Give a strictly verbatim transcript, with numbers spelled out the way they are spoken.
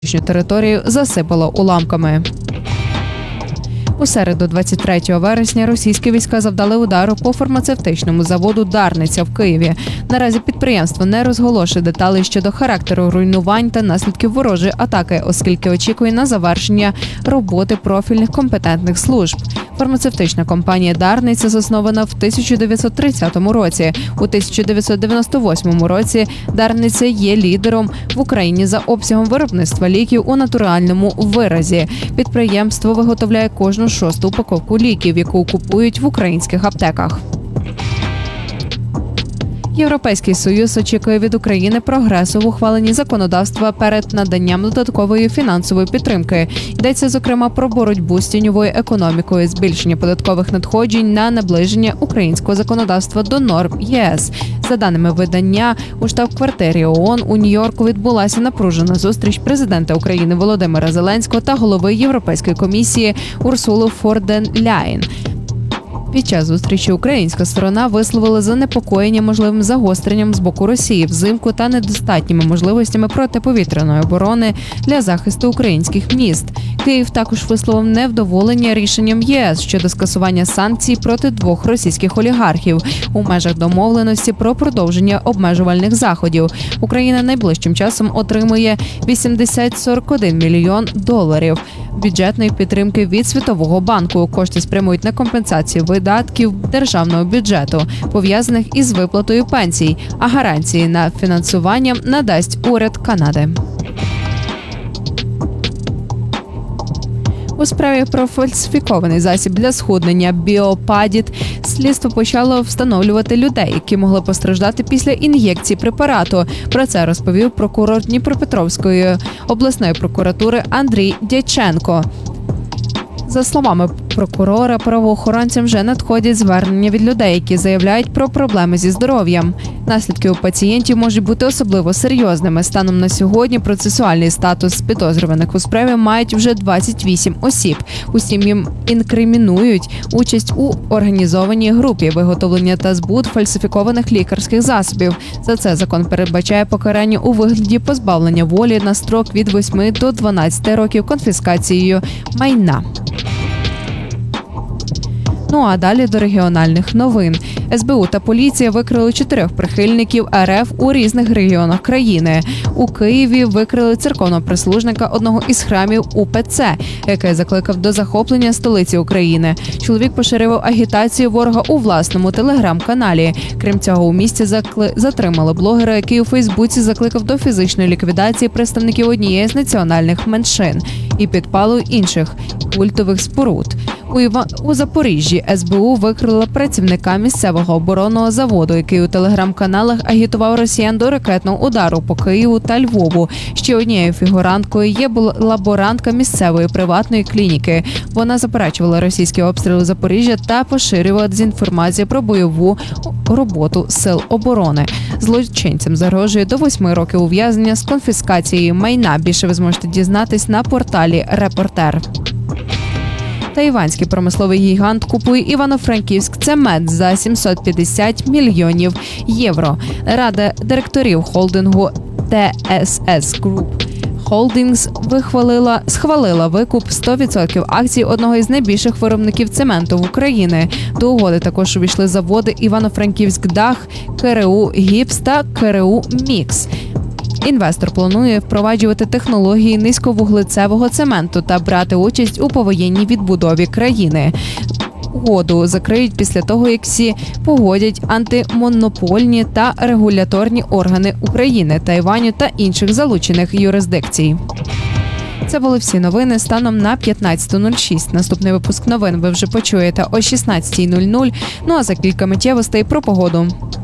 територію засипало уламками. У середу, двадцять третього вересня, російські війська завдали удару по фармацевтичному заводу «Дарниця» в Києві. Наразі підприємство не розголошує деталей щодо характеру руйнувань та наслідків ворожої атаки, оскільки очікує на завершення роботи профільних компетентних служб. Фармацевтична компанія «Дарниця» заснована в тисяча дев'ятсот тридцятому році. У тисяча дев'ятсот дев'яносто восьмому році «Дарниця» є лідером в Україні за обсягом виробництва ліків у натуральному виразі. Підприємство виготовляє кожну шосту упаковку ліків, яку купують в українських аптеках. Європейський Союз очікує від України прогресу в ухваленні законодавства перед наданням додаткової фінансової підтримки. Йдеться, зокрема, про боротьбу з тіньовою економікою, збільшення податкових надходжень на наближення українського законодавства до норм ЄС. За даними видання, у штаб-квартирі ООН у Нью-Йорку відбулася напружена зустріч президента України Володимира Зеленського та голови Європейської комісії Урсули фон дер Ляєн. Під час зустрічі українська сторона висловила занепокоєння можливим загостренням з боку Росії взимку та недостатніми можливостями протиповітряної оборони для захисту українських міст. Київ також висловив невдоволення рішенням ЄС щодо скасування санкцій проти двох російських олігархів у межах домовленості про продовження обмежувальних заходів. Україна найближчим часом отримує вісімдесят сорок один мільйон доларів бюджетної підтримки від Світового банку. Кошти спрямують на компенсацію видатків державного бюджету, пов'язаних із виплатою пенсій, а гарантії на фінансування надасть уряд Канади. У справі про фальсифікований засіб для схуднення «Біопадіт» слідство почало встановлювати людей, які могли постраждати після ін'єкції препарату. Про це розповів прокурор Дніпропетровської обласної прокуратури Андрій Дяченко. За словами прокурора, правоохоронцям вже надходять звернення від людей, які заявляють про проблеми зі здоров'ям. Наслідки у пацієнтів можуть бути особливо серйозними. Станом на сьогодні процесуальний статус підозрюваних у справі мають вже двадцять вісім осіб. Усім їм інкримінують участь у організованій групі виготовлення та збут фальсифікованих лікарських засобів. За це закон передбачає покарання у вигляді позбавлення волі на строк від восьми до дванадцяти років конфіскацією майна. Ну а далі до регіональних новин. ес бе у та поліція викрили чотирьох прихильників ер еф у різних регіонах країни. У Києві викрили церковного прислужника одного із храмів у пе це, який закликав до захоплення столиці України. Чоловік поширив агітацію ворога у власному телеграм-каналі. Крім цього, у місті закли... затримали блогера, який у Фейсбуці закликав до фізичної ліквідації представників однієї з національних меншин і підпалу інших культових споруд. У, Іва... у Запоріжжі ес бе у викрила працівника місцевого оборонного заводу, який у телеграм-каналах агітував росіян до ракетного удару по Києву та Львову. Ще однією фігуранткою є лаборантка місцевої приватної клініки. Вона заперечувала російські обстріли Запоріжжя та поширювала дезінформацію про бойову роботу сил оборони. Злочинцям загрожує до восьми років ув'язнення з конфіскацією майна. Більше ви зможете дізнатись на порталі «Репортер». Тайванський промисловий гігант купує Івано-Франківськ цемент за сімсот п'ятдесят мільйонів євро. Рада директорів холдингу те ес ес Group Holdings вихвалила, схвалила викуп сто відсотків акцій одного із найбільших виробників цементу в Україні. До угоди також увійшли заводи Івано-Франківськ-Дах, ка ер у «Гіпс» та ка ер у «Мікс». Інвестор планує впроваджувати технології низьковуглецевого цементу та брати участь у повоєнній відбудові країни. Угоду закриють після того, як всі погодять антимонопольні та регуляторні органи України, Тайваню та інших залучених юрисдикцій. Це були всі новини станом на п'ятнадцяте нуль шість. Наступний випуск новин ви вже почуєте о шістнадцятій нуль нуль. Ну а за кілька миттєвостей про погоду.